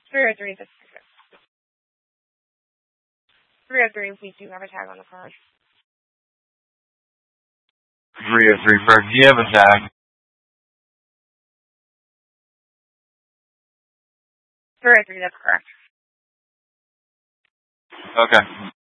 303, that's correct. 303, we do have a tag on the card. 303, correct. Do you have a tag? 303, that's correct. Okay.